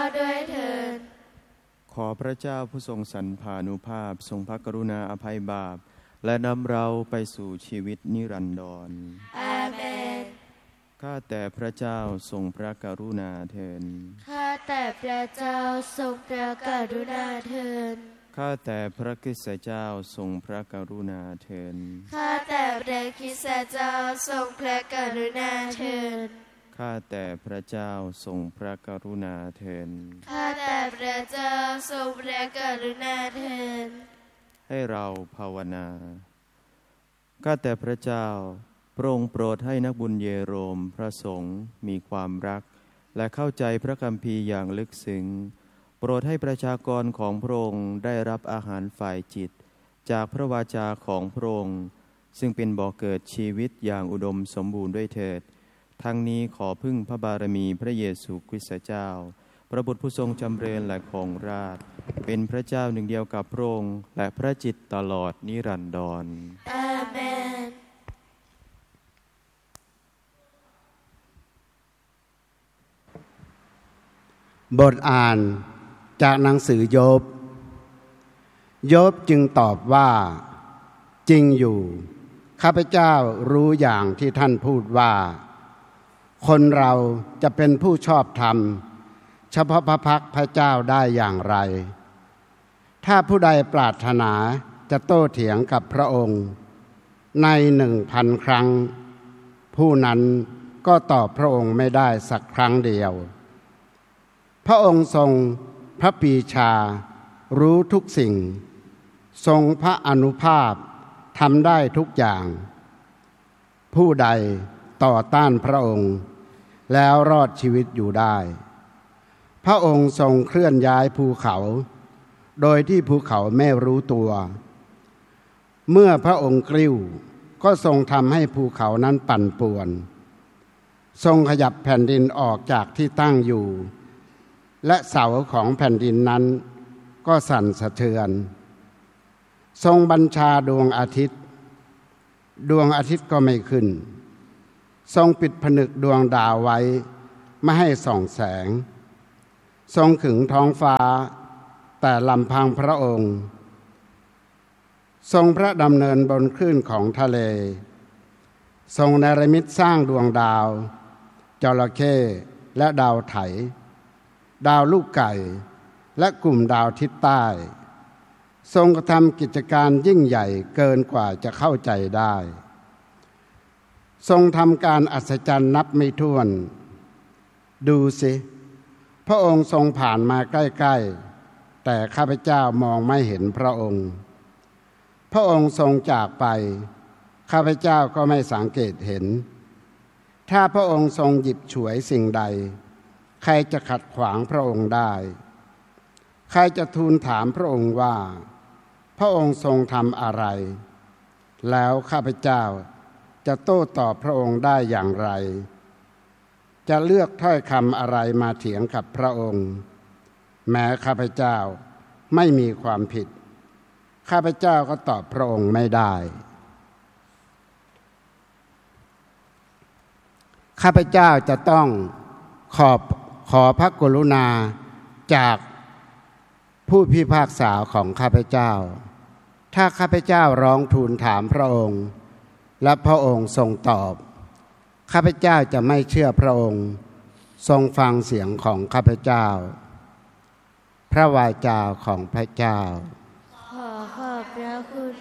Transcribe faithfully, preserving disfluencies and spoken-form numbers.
ด้วยเถิดขอพระเจ้าผู้ทรงสรรพานุภาพทรงพระกรุณาอภัยบาปและนำเราไปสู่ชีวิตนิรันดรอาเมนข้าแต่พระเจ้าทรงพระกรุณาเถิดข้าแต่พระเจ้าทรงพระกรุณาเถิดข้าแต่พระคริสต์เจ้าทรงพระกรุณาเถิดข้าแต่พระคริสต์เจ้าทรงพระกรุณาเถิดข้าแต่พระเจ้าทรงพระกรุณาเถิดข้าแต่พระเจ้าทรงพระกรุณาเถิดให้เราภาวนาข้าแต่พระเจ้าโปรดโปรดให้นักบุญเยโรมพระสงฆ์มีความรักและเข้าใจพระคัมภีร์อย่างลึกซึ้งโปรดให้ประชากรของพระองค์ได้รับอาหารฝ่ายจิตจากพระวาจาของพระองค์ซึ่งเป็นบ่อเกิดชีวิตอย่างอุดมสมบูรณ์ด้วยเถิดทั้งนี้ขอพึ่งพระบารมีพระเยซูคริสต์เจ้าพระบุตรผู้ทรงจำเริญและครองราชย์เป็นพระเจ้าหนึ่งเดียวกับพระองค์และพระจิตตลอดนิรันดรอาเมนบทอ่านจากหนังสือโยบโยบจึงตอบว่าจริงอยู่ข้าพเจ้ารู้อย่างที่ท่านพูดว่าคนเราจะเป็นผู้ชอบธรรมเฉพาะพระพักพระเจ้าได้อย่างไรถ้าผู้ใดปรารถนาจะโต้เถียงกับพระองค์ในหนึ่งพันครั้งผู้นั้นก็ตอบพระองค์ไม่ได้สักครั้งเดียวพระองค์ทรงพระปรีชารู้ทุกสิ่งทรงพระอานุภาพทำได้ทุกอย่างผู้ใดต่อต้านพระองค์แล้วรอดชีวิตอยู่ได้พระองค์ทรงเคลื่อนย้ายภูเขาโดยที่ภูเขาไม่รู้ตัวเมื่อพระองค์กลิ้วก็ทรงทำให้ภูเขานั้นปั่นป่วนทรงขยับแผ่นดินออกจากที่ตั้งอยู่และเสาของแผ่นดินนั้นก็สั่นสะเทือนทรงบัญชาดวงอาทิตย์ดวงอาทิตย์ก็ไม่ขึ้นทรงปิดผนึกดวงดาวไว้ไม่ให้ส่องแสงทรงขึงท้องฟ้าแต่ลำพังพระองค์ทรงพระดำเนินบนคลื่นของทะเลทรงเนรมิตสร้างดวงดาวจระเข้และดาวไถดาวลูกไก่และกลุ่มดาวทิศใต้ทรงกระทำกิจการยิ่งใหญ่เกินกว่าจะเข้าใจได้ทรงทำการอัศจรรย์นับไม่ถ้วนดูสิพระองค์ทรงผ่านมาใกล้ๆแต่ข้าพเจ้ามองไม่เห็นพระองค์พระองค์ทรงจากไปข้าพเจ้าก็ไม่สังเกตเห็นถ้าพระองค์ทรงหยิบฉวยสิ่งใดใครจะขัดขวางพระองค์ได้ใครจะทูลถามพระองค์ว่าพระองค์ทรงทำอะไรแล้วข้าพเจ้าจะโต้ตอบพระองค์ได้อย่างไรจะเลือกถ้อยคำอะไรมาเถียงกับพระองค์แม้ข้าพเจ้าไม่มีความผิดข้าพเจ้าก็ตอบพระองค์ไม่ได้ข้าพเจ้าจะต้องขอบขอพระกรุณาจากผู้พิพากษาของข้าพเจ้าถ้าข้าพเจ้าร้องทูลถามพระองค์และพระองค์ทรงตอบข้าพเจ้าจะไม่เชื่อพระองค์ทรงฟังเสียงของข้าพเจ้าพระวาจาของพระเจ้าขอขอบพระคุณ